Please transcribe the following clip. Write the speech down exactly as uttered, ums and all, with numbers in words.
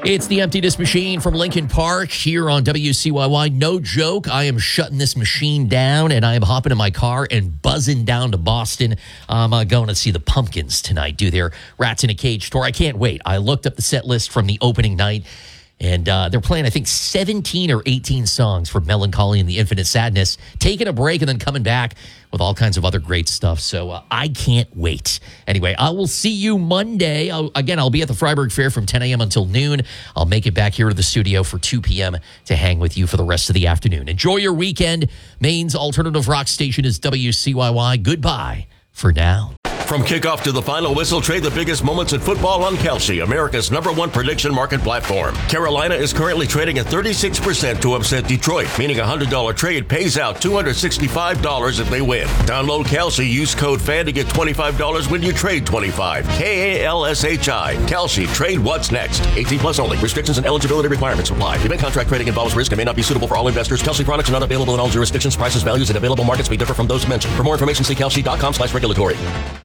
It's the Emptiness Machine from Lincoln Park here on W C Y Y. No joke, I am shutting this machine down, and I am hopping in my car and buzzing down to Boston. I'm uh, going to see the Pumpkins tonight, do their Rats in a Cage tour. I can't wait. I looked up the set list from the opening night, and uh, they're playing, I think, seventeen or eighteen songs from Melancholy and the Infinite Sadness, taking a break and then coming back with all kinds of other great stuff. So uh, I can't wait. Anyway, I will see you Monday. I'll, again, I'll be at the Freiburg Fair from ten a.m. until noon. I'll make it back here to the studio for two p.m. to hang with you for the rest of the afternoon. Enjoy your weekend. Maine's alternative rock station is W C Y Y. Goodbye for now. From kickoff to the final whistle, trade the biggest moments in football on Kalshi, America's number one prediction market platform. Carolina is currently trading at thirty-six percent to upset Detroit, meaning a one hundred dollars trade pays out two hundred sixty-five dollars if they win. Download Kalshi, use code FAN to get twenty-five dollars when you trade twenty-five dollars. K A L S H I. Kalshi. Trade what's next. eighteen plus only. Restrictions and eligibility requirements apply. Event contract trading involves risk and may not be suitable for all investors. Kalshi products are not available in all jurisdictions. Prices, values, and available markets may differ from those mentioned. For more information, see kalshi dot com slash regulatory.